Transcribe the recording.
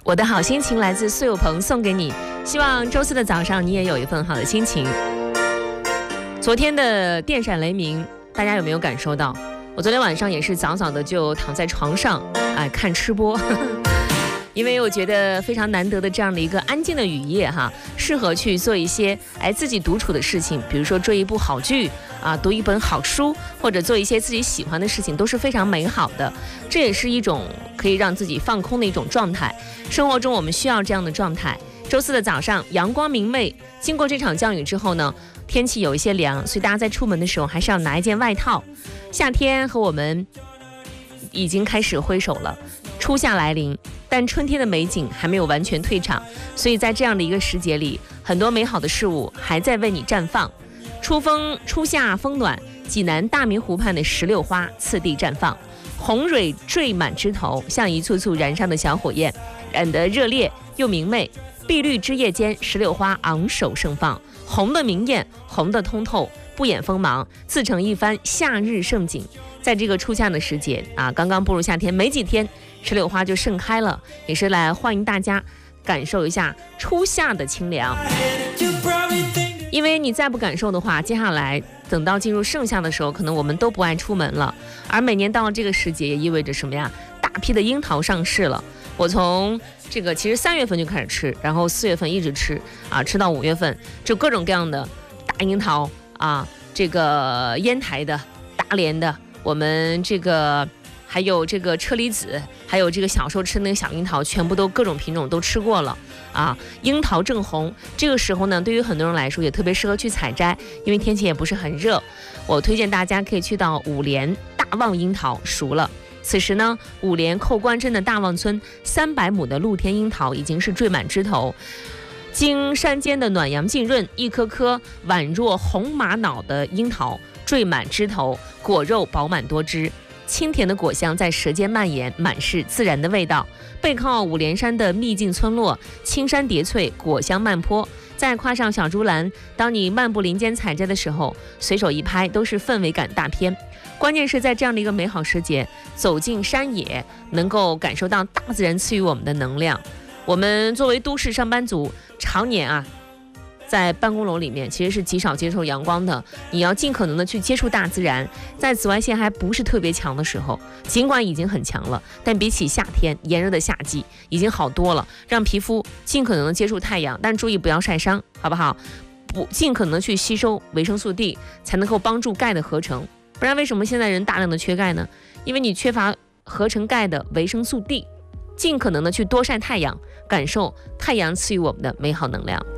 我的好心情来自苏有朋，送给你。希望周四的早上你也有一份好的心情。昨天的电闪雷鸣，大家有没有感受到？我昨天晚上也是早早的就躺在床上，看吃播。因为我觉得非常难得的这样的一个安静的雨夜哈，适合去做一些自己独处的事情，比如说追一部好剧读一本好书，或者做一些自己喜欢的事情，都是非常美好的。这也是一种可以让自己放空的一种状态。生活中我们需要这样的状态。周四的早上阳光明媚，经过这场降雨之后呢，天气有一些凉，所以大家在出门的时候还是要拿一件外套。夏天和我们已经开始挥手了，初夏来临，但春天的美景还没有完全退场，所以在这样的一个时节里，很多美好的事物还在为你绽放。初夏风暖，济南大明湖畔的石榴花次第绽放，红蕊缀满枝头，像一簇簇燃烧的小火焰，染得热烈又明媚。碧绿枝叶间，石榴花昂首盛放，红的明艳，红的通透，不掩锋芒，自成一番夏日盛景。在这个初夏的时节刚刚步入夏天没几天，石榴花就盛开了，也是来欢迎大家感受一下初夏的清凉。因为你再不感受的话，接下来等到进入盛夏的时候，可能我们都不爱出门了。而每年到了这个时节，也意味着什么呀？大批的樱桃上市了。我从这个其实3月份就开始吃，然后4月份一直吃吃到5月份，就各种各样的大樱桃这个烟台的、大连的，我们这个还有这个车厘子，还有这个小时候吃那个小樱桃，全部都各种品种都吃过了樱桃正红，这个时候呢，对于很多人来说也特别适合去采摘，因为天气也不是很热。我推荐大家可以去到五莲大旺樱桃熟了。此时呢，五莲寇官镇的大旺村300亩的露天樱桃已经是缀满枝头，经山间的暖阳浸润，一颗颗宛若红玛瑙的樱桃缀满枝头，果肉饱满多汁，清甜的果香在舌尖蔓延，满是自然的味道。背靠五莲山的秘境村落，青山叠翠，果香漫坡。再跨上小竹篮，当你漫步林间采摘的时候，随手一拍都是氛围感大片。关键是在这样的一个美好时节，走进山野，能够感受到大自然赐予我们的能量。我们作为都市上班族，常年在办公楼里面其实是极少接受阳光的，你要尽可能的去接触大自然。在紫外线还不是特别强的时候，尽管已经很强了，但比起夏天炎热的夏季已经好多了。让皮肤尽可能的接触太阳，但注意不要晒伤，好不好？尽可能的去吸收维生素 D， 才能够帮助钙的合成。不然为什么现在人大量的缺钙呢？因为你缺乏合成钙的维生素 D。尽可能的去多晒太阳，感受太阳赐予我们的美好能量。